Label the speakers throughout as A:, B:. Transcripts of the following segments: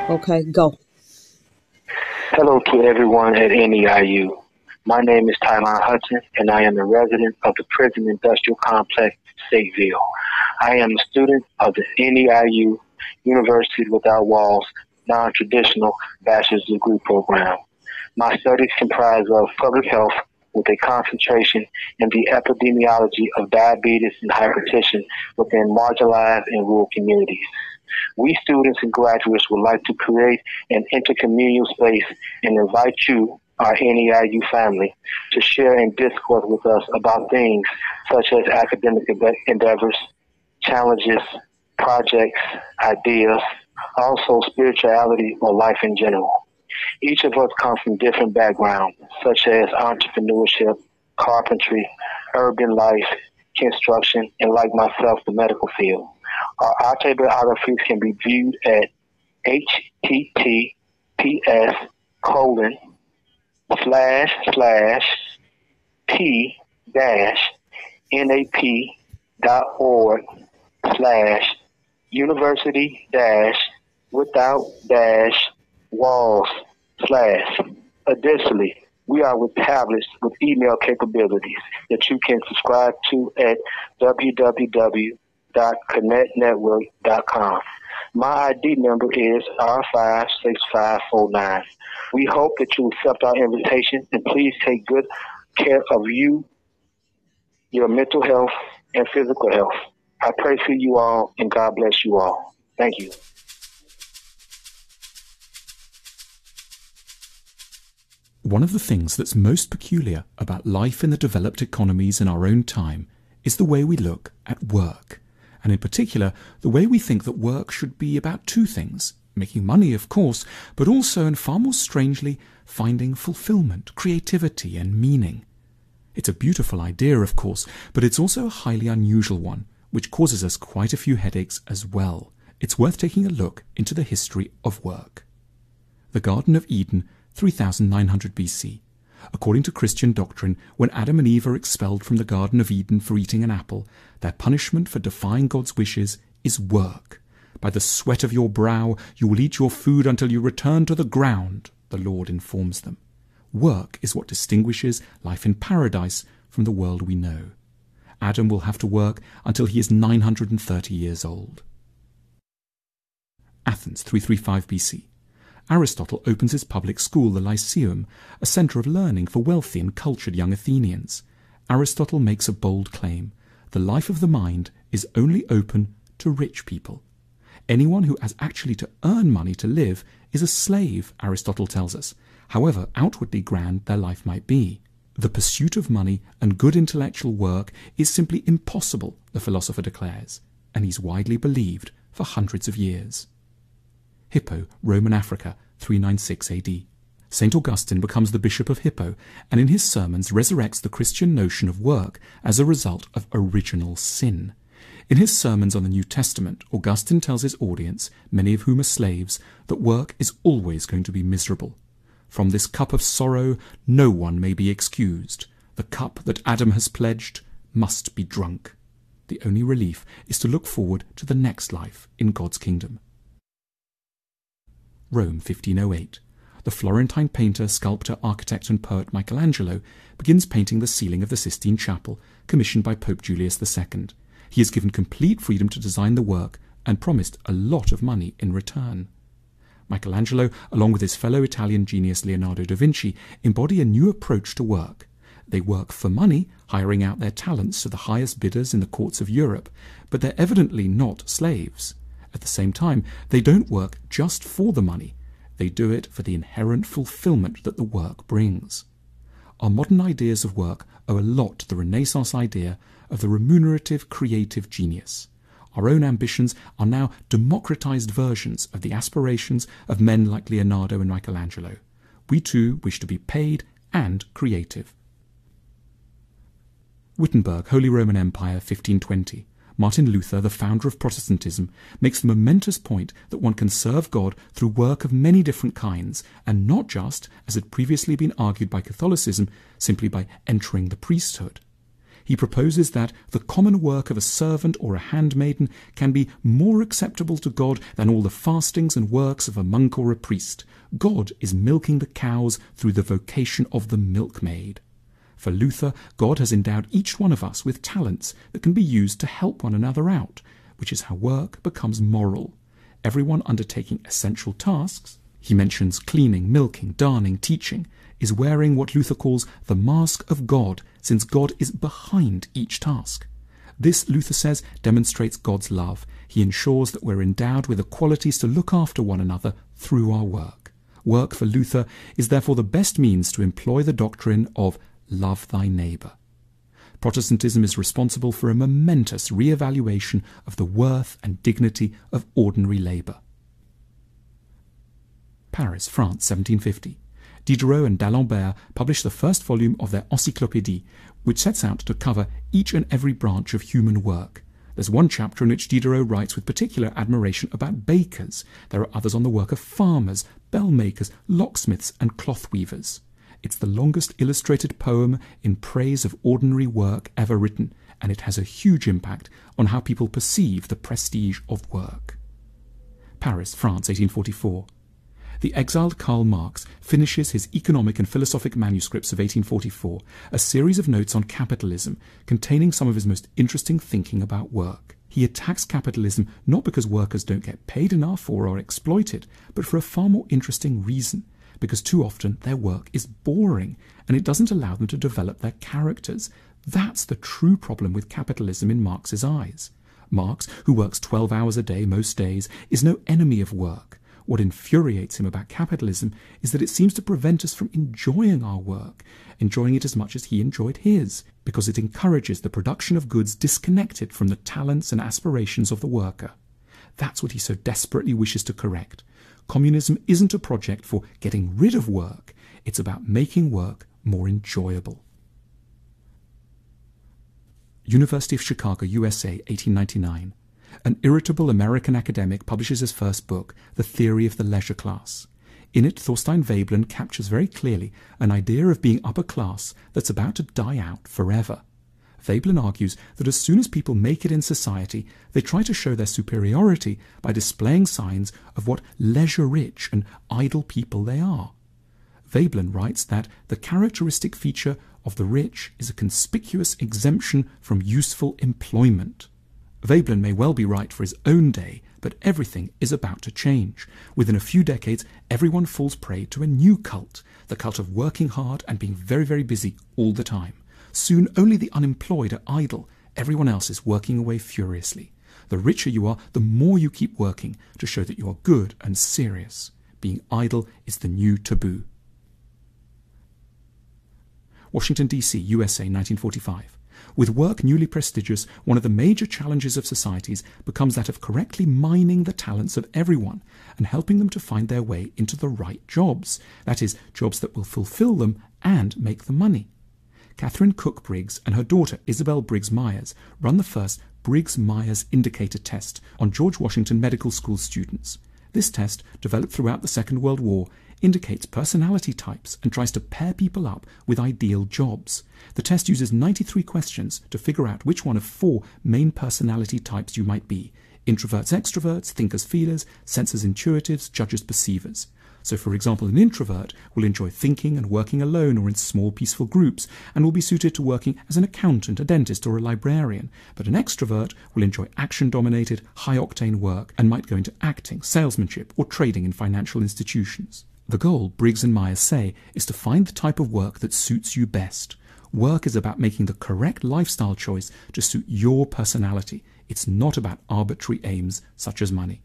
A: Okay, go.
B: Hello to everyone at NEIU. My name is Tylon Hudson, and I am a resident of the Prison Industrial Complex, Stateville. I am a student of the NEIU University Without Walls non-traditional bachelor's degree program. My studies comprise of public health with a concentration in the epidemiology of diabetes and hypertension within marginalized and rural communities. We students and graduates would like to create an intercommunal space and invite you, our NEIU family, to share and discourse with us about things such as academic endeavors, challenges, projects, ideas, also spirituality or life in general. Each of us come from different backgrounds, such as entrepreneurship, carpentry, urban life, construction, and like myself, the medical field. Our autobiographies can be viewed at https://t-nap.org/university-without-walls/. Additionally, we are with tablets with email capabilities that you can subscribe to at www.connectnetwork.com. My ID number is R56549. We hope that you accept our invitation and please take good care of you, your mental health, and physical health. I pray for you all and God bless you all. Thank you.
C: One of the things that's most peculiar about life in the developed economies in our own time is the way we look at work, and in particular, the way we think that work should be about two things: making money, of course, but also, and far more strangely, finding fulfillment, creativity, and meaning. It's a beautiful idea, of course, but it's also a highly unusual one, which causes us quite a few headaches as well. It's worth taking a look into the history of work. The Garden of Eden, 3900 BC. According to Christian doctrine, when Adam and Eve are expelled from the Garden of Eden for eating an apple, their punishment for defying God's wishes is work. By the sweat of your brow you will eat your food until you return to the ground, the Lord informs them. Work is what distinguishes life in paradise from the world we know. Adam will have to work until he is 930 years old. Athens, 335 BC. Aristotle opens his public school, the Lyceum, a centre of learning for wealthy and cultured young Athenians. Aristotle makes a bold claim: the life of the mind is only open to rich people. Anyone who has actually to earn money to live is a slave, Aristotle tells us, however outwardly grand their life might be. The pursuit of money and good intellectual work is simply impossible, the philosopher declares, and he's widely believed for hundreds of years. Hippo, Roman Africa, 396 AD. St. Augustine becomes the Bishop of Hippo, and in his sermons resurrects the Christian notion of work as a result of original sin. In his sermons on the New Testament, Augustine tells his audience, many of whom are slaves, that work is always going to be miserable. From this cup of sorrow no one may be excused. The cup that Adam has pledged must be drunk. The only relief is to look forward to the next life in God's kingdom. Rome, 1508. The Florentine painter, sculptor, architect and poet Michelangelo begins painting the ceiling of the Sistine Chapel, commissioned by Pope Julius II. He is given complete freedom to design the work and promised a lot of money in return. Michelangelo, along with his fellow Italian genius Leonardo da Vinci, embody a new approach to work. They work for money, hiring out their talents to the highest bidders in the courts of Europe, but they're evidently not slaves. At the same time, they don't work just for the money. They do it for the inherent fulfillment that the work brings. Our modern ideas of work owe a lot to the Renaissance idea of the remunerative creative genius. Our own ambitions are now democratized versions of the aspirations of men like Leonardo and Michelangelo. We too wish to be paid and creative. Wittenberg, Holy Roman Empire, 1520. Martin Luther, the founder of Protestantism, makes the momentous point that one can serve God through work of many different kinds, and not just, as had previously been argued by Catholicism, simply by entering the priesthood. He proposes that the common work of a servant or a handmaiden can be more acceptable to God than all the fastings and works of a monk or a priest. God is milking the cows through the vocation of the milkmaid. For Luther, God has endowed each one of us with talents that can be used to help one another out, which is how work becomes moral. Everyone undertaking essential tasks, he mentions cleaning, milking, darning, teaching, is wearing what Luther calls the mask of God, since God is behind each task. This, Luther says, demonstrates God's love. He ensures that we're endowed with the qualities to look after one another through our work. Work, for Luther, is therefore the best means to employ the doctrine of love thy neighbour. Protestantism is responsible for a momentous re-evaluation of the worth and dignity of ordinary labour. Paris, France, 1750. Diderot and d'Alembert published the first volume of their Encyclopédie, which sets out to cover each and every branch of human work. There's one chapter in which Diderot writes with particular admiration about bakers. There are others on the work of farmers, bell makers, locksmiths, and cloth weavers. It's the longest illustrated poem in praise of ordinary work ever written, and it has a huge impact on how people perceive the prestige of work. Paris, France, 1844. The exiled Karl Marx finishes his economic and philosophic manuscripts of 1844, a series of notes on capitalism containing some of his most interesting thinking about work. He attacks capitalism not because workers don't get paid enough or are exploited, but for a far more interesting reason, because too often their work is boring and it doesn't allow them to develop their characters. That's the true problem with capitalism in Marx's eyes. Marx, who works 12 hours a day most days, is no enemy of work. What infuriates him about capitalism is that it seems to prevent us from enjoying our work, enjoying it as much as he enjoyed his, because it encourages the production of goods disconnected from the talents and aspirations of the worker. That's what he so desperately wishes to correct. Communism isn't a project for getting rid of work, it's about making work more enjoyable. University of Chicago, USA, 1899. An irritable American academic publishes his first book, The Theory of the Leisure Class. In it, Thorstein Veblen captures very clearly an idea of being upper class that's about to die out forever. Veblen argues that as soon as people make it in society, they try to show their superiority by displaying signs of what leisure-rich and idle people they are. Veblen writes that the characteristic feature of the rich is a conspicuous exemption from useful employment. Veblen may well be right for his own day, but everything is about to change. Within a few decades, everyone falls prey to a new cult, the cult of working hard and being very, very busy all the time. Soon only the unemployed are idle. Everyone else is working away furiously. The richer you are, the more you keep working to show that you are good and serious. Being idle is the new taboo. Washington, D.C., USA, 1945. With work newly prestigious, one of the major challenges of societies becomes that of correctly mining the talents of everyone and helping them to find their way into the right jobs. That is, jobs that will fulfill them and make them money. Catherine Cook Briggs and her daughter Isabel Briggs Myers run the first Briggs-Myers indicator test on George Washington Medical School students. This test, developed throughout the Second World War, indicates personality types and tries to pair people up with ideal jobs. The test uses 93 questions to figure out which one of 4 main personality types you might be: introverts, extroverts, thinkers, feelers, sensors, intuitives, judges, perceivers. So, for example, an introvert will enjoy thinking and working alone or in small, peaceful groups, and will be suited to working as an accountant, a dentist, or a librarian. But an extrovert will enjoy action-dominated, high-octane work and might go into acting, salesmanship, or trading in financial institutions. The goal, Briggs and Myers say, is to find the type of work that suits you best. Work is about making the correct lifestyle choice to suit your personality. It's not about arbitrary aims such as money.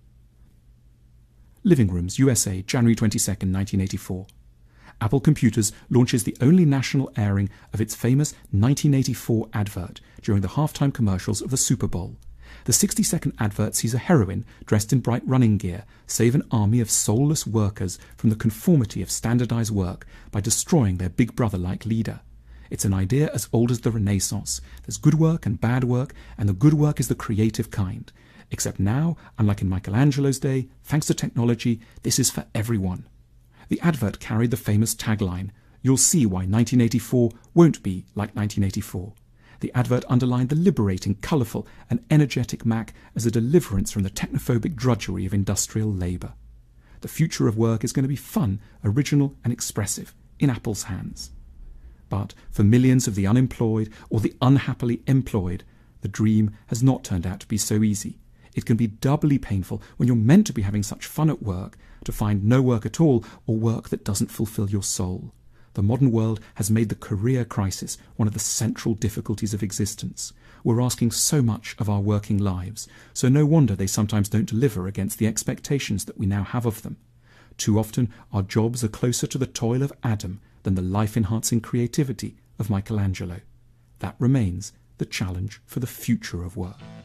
C: Living Rooms, USA, January 22, 1984. Apple Computers launches the only national airing of its famous 1984 advert during the halftime commercials of the Super Bowl. The 60-second advert sees a heroine dressed in bright running gear save an army of soulless workers from the conformity of standardized work by destroying their big brother-like leader. It's an idea as old as the Renaissance. There's good work and bad work, and the good work is the creative kind. Except now, unlike in Michelangelo's day, thanks to technology, this is for everyone. The advert carried the famous tagline, "You'll see why 1984 won't be like 1984." The advert underlined the liberating, colourful and energetic Mac as a deliverance from the technophobic drudgery of industrial labour. The future of work is going to be fun, original and expressive, in Apple's hands. But for millions of the unemployed or the unhappily employed, the dream has not turned out to be so easy. It can be doubly painful when you're meant to be having such fun at work to find no work at all or work that doesn't fulfil your soul. The modern world has made the career crisis one of the central difficulties of existence. We're asking so much of our working lives, so no wonder they sometimes don't deliver against the expectations that we now have of them. Too often our jobs are closer to the toil of Adam than the life-enhancing creativity of Michelangelo. That remains the challenge for the future of work.